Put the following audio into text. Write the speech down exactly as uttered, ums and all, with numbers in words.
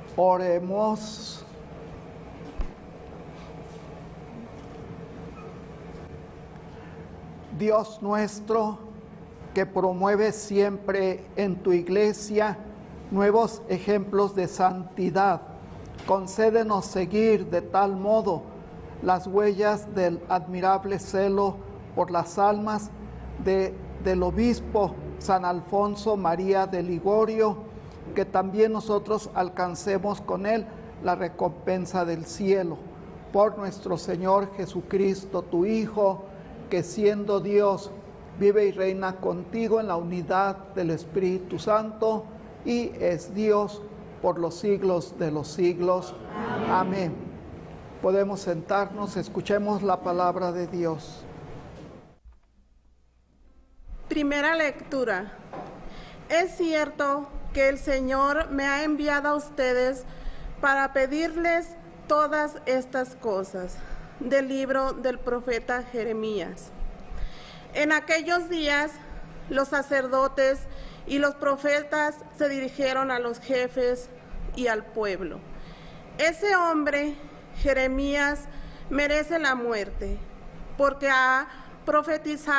Oremos. Dios nuestro, que promueves siempre en tu iglesia nuevos ejemplos de santidad, concédenos seguir de tal modo las huellas del admirable celo por las almas de, del obispo San Alfonso María de Ligorio, que también nosotros alcancemos con él la recompensa del cielo. Por nuestro Señor Jesucristo, tu Hijo, que siendo Dios, vive y reina contigo en la unidad del Espíritu Santo, y es Dios por los siglos de los siglos. Amén. Amén. Podemos sentarnos, escuchemos la palabra de Dios. Primera lectura. Es cierto que el Señor me ha enviado a ustedes para pedirles todas estas cosas. Del libro del profeta Jeremías. En aquellos días, los sacerdotes y los profetas se dirigieron a los jefes y al pueblo. Ese hombre, Jeremías, merece la muerte, porque ha profetizado